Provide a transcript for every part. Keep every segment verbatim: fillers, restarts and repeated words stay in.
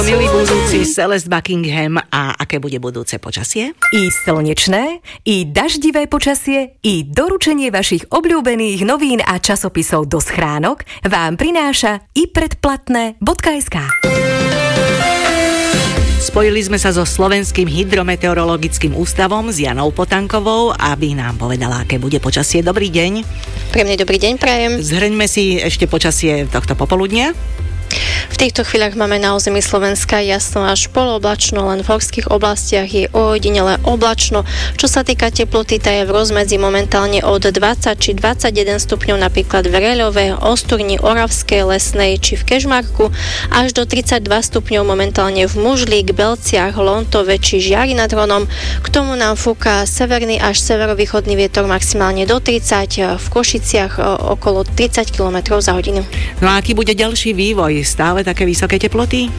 Milý budúci Celeste Buckingham, a aké bude budúce počasie? I slnečné, i daždivé počasie, i doručenie vašich obľúbených novín a časopisov do schránok vám prináša i predplatné bodka es ká. Spojili sme sa so Slovenským hydrometeorologickým ústavom s Janou Potankovou, aby nám povedala, aké bude počasie. Dobrý deň. Príjemný dobrý deň prajem. Zhrňme si ešte počasie tohto popoludnia. V týchto chvíľach máme na území Slovenska jasno až polooblačno, len v horských oblastiach je ojedinele oblačno. Čo sa týka teploty, tá je v rozmedzi momentálne od dvadsať či dvadsaťjeden stupňov napríklad v Reľove, Osturni, Oravskej, Lesnej či v Kežmarku, až do tridsaťdva stupňov momentálne v Mužlík, Belciach, Lontove či Žiari nad Hronom. K tomu nám fúka severný až severovýchodný vietor maximálne do tridsať, v Košiciach okolo tridsať kilometrov za hodinu. No a aký bude ďalší vývoj? Stále také vysoké teploty?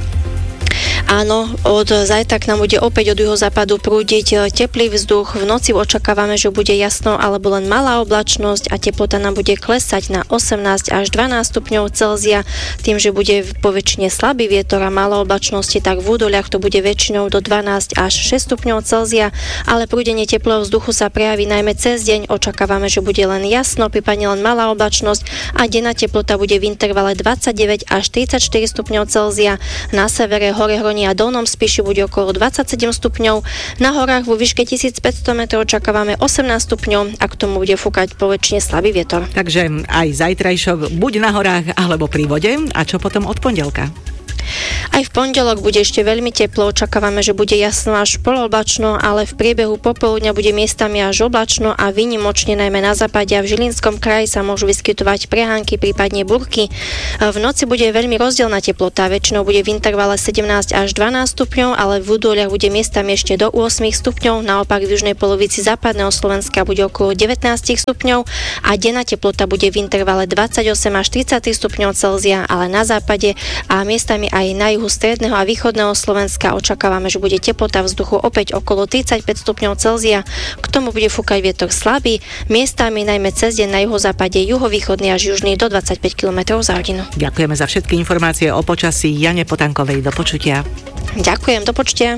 Áno, od zajtra k nám bude opäť od juhozápadu prúdiť teplý vzduch. V noci očakávame, že bude jasno alebo len malá oblačnosť a teplota nám bude klesať na osemnásť až dvanásť stupňov Celzia. Tým, že bude poväčšine slabý vietor a malá oblačnosti, tak v údoliach to bude väčšinou do dvanásť až šesť stupňov Celzia, ale prúdenie teplého vzduchu sa prejaví najmä cez deň. Očakávame, že bude len jasno, prípadne len malá oblačnosť a denná teplota bude v intervale dvadsaťdeväť až tridsaťštyri stupňov Celzia. Na severe, hore Hroni a Dolnom Spiši bude okolo dvadsaťsedem stupňov. Na horách vo výške tisícpäťsto metrov očakávame osemnásť stupňov a k tomu bude fúkať poväčšine slabý vietor. Takže aj zajtrajšok buď na horách alebo pri vode. A čo potom od pondelka? Aj v pondelok bude ešte veľmi teplo, očakávame, že bude jasno až polooblačno, ale v priebehu popoludňa bude miestami až oblačno a výnimočne najmä na západe a v Žilinskom kraji sa môžu vyskytovať prehánky, prípadne búrky. V noci bude veľmi rozdielna teplota, väčšinou bude v intervale sedemnásť až dvanásť stupňov, ale v údoliach bude miestami ešte do osem stupňov, naopak v južnej polovici západného Slovenska bude okolo devätnásť stupňov a denná teplota bude v intervale dvadsaťosem až tridsať stupňov Celzia, ale na západe a miestami aj na juhu stredného a východného Slovenska očakávame, že bude teplota vzduchu opäť okolo tridsaťpäť stupňov Celzia. K tomu bude fúkať vietor slabý, miestami najmä cez deň na juhozápade, juhovýchodný až južný do dvadsaťpäť kilometrov za hodinu. Ďakujeme za všetky informácie o počasí Jane Potankovej. Do počutia. Ďakujem, do počutia.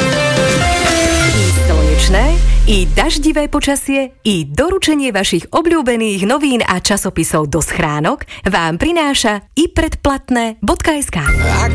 I slnečné, i daždivé počasie, i doručenie vašich obľúbených novín a časopisov do schránok vám prináša i predplatné bodka es ká.